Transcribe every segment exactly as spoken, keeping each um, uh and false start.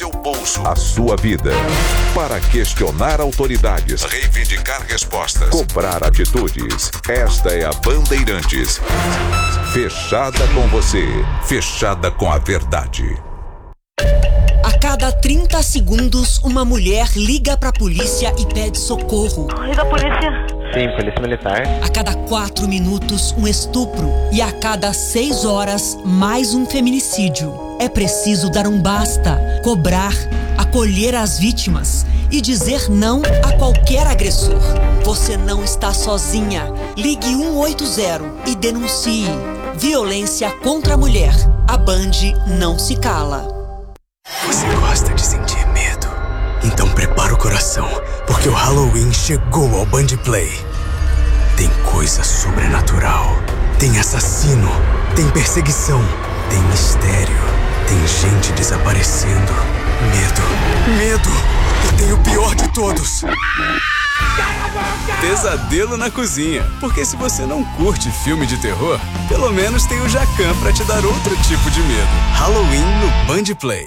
seu bolso, a sua vida. Para questionar autoridades, reivindicar respostas, cobrar atitudes. Esta é a Bandeirantes. Fechada com você, fechada com a verdade. A cada trinta segundos, uma mulher liga pra polícia e pede socorro. Liga a polícia. Sim, polícia militar. A cada quatro minutos, um estupro. E a cada seis horas, mais um feminicídio. É preciso dar um basta, cobrar, acolher as vítimas e dizer não a qualquer agressor. Você não está sozinha. Ligue um oito zero e denuncie. Violência contra a mulher. A Band não se cala. Você gosta de sentir medo? Então prepara o coração, porque o Halloween chegou ao Band Play. Tem coisa sobrenatural, tem assassino, tem perseguição, tem mistério, tem gente desaparecendo. Medo, medo, e tem o pior de todos. Pesadelo na cozinha, porque se você não curte filme de terror, pelo menos tem o Jacan pra te dar outro tipo de medo. Halloween no Band Play.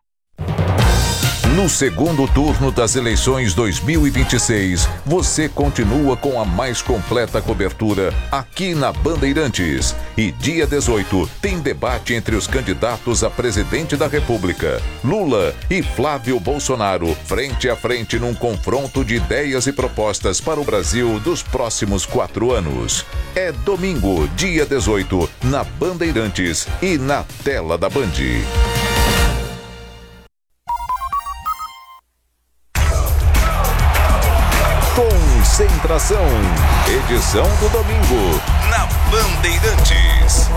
No segundo turno das eleições dois mil e vinte e seis, você continua com a mais completa cobertura aqui na Bandeirantes. E dia dezoito tem debate entre os candidatos a presidente da República, Lula e Flávio Bolsonaro, frente a frente num confronto de ideias e propostas para o Brasil dos próximos quatro anos. É domingo, dia dezoito, na Bandeirantes e na tela da Band. Concentração, edição do domingo, na Bandeirantes.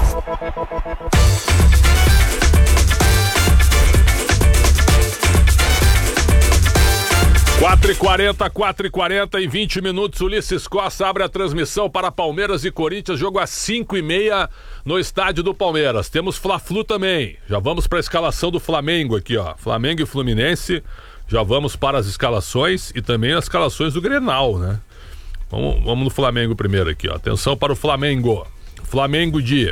quatro e quarenta, quatro e quarenta, em vinte minutos, Ulisses Costa abre a transmissão para Palmeiras e Corinthians, jogo às cinco e meia no estádio do Palmeiras. Temos Fla-Flu também, já vamos para a escalação do Flamengo aqui, ó, Flamengo e Fluminense. Já vamos para as escalações e também as escalações do Grenal, né? Vamos, vamos no Flamengo primeiro aqui, ó. Atenção para o Flamengo. Flamengo de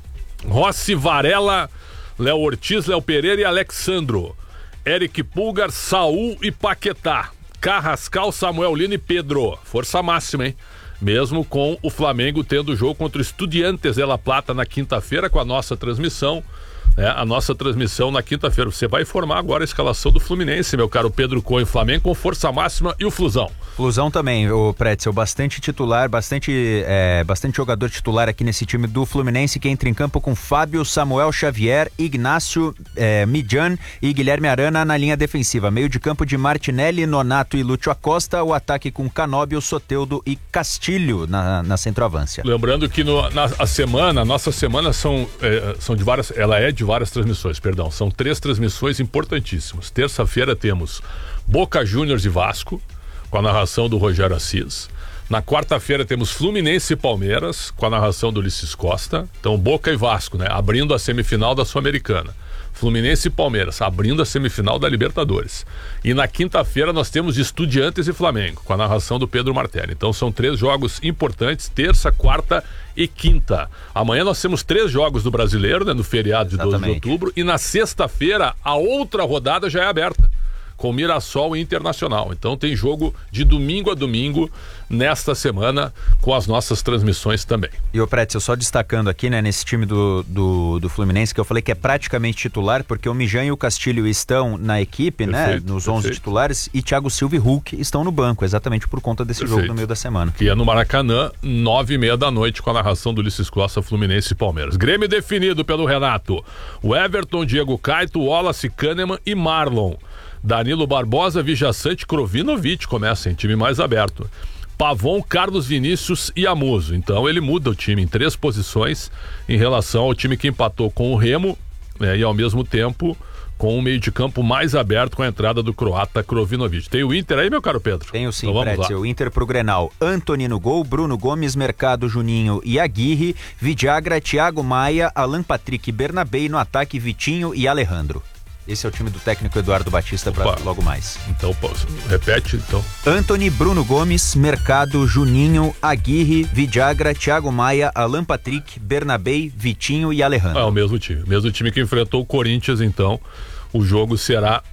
Rossi, Varela, Léo Ortiz, Léo Pereira e Alexandro. Eric Pulgar, Saul e Paquetá. Carrascal, Samuel Lino e Pedro. Força máxima, hein? Mesmo com o Flamengo tendo o jogo contra o Estudiantes de La Plata na quinta-feira com a nossa transmissão. É, a nossa transmissão na quinta-feira. Você vai informar agora a escalação do Fluminense, meu caro Pedro Coelho. Flamengo com força máxima e o Flusão. Flusão também, o Pretzel, bastante titular, bastante, é, bastante jogador titular aqui nesse time do Fluminense, que entra em campo com Fábio, Samuel Xavier, Ignácio, é, Midjan e Guilherme Arana na linha defensiva. Meio de campo de Martinelli, Nonato e Lúcio Acosta. O ataque com Canóbio, Soteldo e Castilho na, na centroavância. Lembrando que no, na a semana, a nossa semana são, é, são de várias, ela é de várias transmissões, perdão, são três transmissões importantíssimas. Terça-feira temos Boca Juniors e Vasco, com a narração do Rogério Assis. Na quarta-feira temos Fluminense e Palmeiras, com a narração do Ulisses Costa. Então Boca e Vasco, né, abrindo a semifinal da Sul-Americana. Fluminense e Palmeiras, abrindo a semifinal da Libertadores. E na quinta-feira nós temos Estudiantes e Flamengo, com a narração do Pedro Martelli. Então são três jogos importantes, terça, quarta e quinta. Amanhã nós temos três jogos do Brasileiro, né, no feriado de doze de outubro. E na sexta-feira a outra rodada já é aberta, com Mirassol e Internacional. Então tem jogo de domingo a domingo nesta semana com as nossas transmissões também. E o Pretzel, só destacando aqui, né, nesse time do, do, do Fluminense, que eu falei que é praticamente titular, porque o Mijan e o Castilho estão na equipe, perfeito, né, nos onze perfeito. titulares, e Thiago Silva e Hulk estão no banco, exatamente por conta desse perfeito. jogo no meio da semana. Que é no Maracanã, nove e meia da noite, com a narração do Ulisses Costa, Fluminense e Palmeiras. Grêmio definido pelo Renato. O Everton, Diego Caito, Wallace, Kahneman e Marlon. Danilo Barbosa, Vijaçante, Krovinovic começa em time mais aberto. Pavon, Carlos Vinícius e Amuso. Então ele muda o time em três posições em relação ao time que empatou com o Remo, né, e ao mesmo tempo com um meio de campo mais aberto com a entrada do croata Krovinovic. Tem o Inter aí, meu caro Pedro? Tenho sim, então Pretzel. O Inter pro Grenal. Antony no gol, Bruno Gomes, Mercado, Juninho e Aguirre, Vidagra, Thiago Maia, Alan Patrick, Bernabé no ataque, Vitinho e Alejandro. Esse é o time do técnico Eduardo Batista para logo mais. Então, posso, repete, então. Antony, Bruno Gomes, Mercado, Juninho, Aguirre, Vidagra, Thiago Maia, Alan Patrick, Bernabé, Vitinho e Alejandro. É o mesmo time. Mesmo time que enfrentou o Corinthians, então. O jogo será